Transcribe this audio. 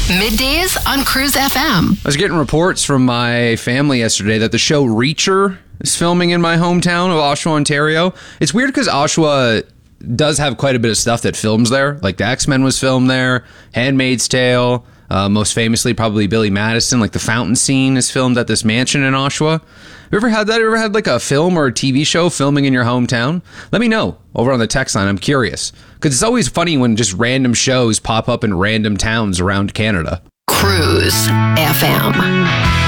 Middays on Cruise FM. I was getting reports from my family yesterday that the show Reacher is filming in my hometown of Oshawa, Ontario. It's weird because Oshawa does have quite a bit of stuff that films there. Like the X-Men was filmed there, Handmaid's Tale, most famously probably Billy Madison. Like the fountain scene is filmed at this mansion in Oshawa. You ever had that? You ever had like a film or a TV show filming in your hometown? Let me know over on the text line. I'm curious because it's always funny when just random shows pop up in random towns around Canada. Cruise FM.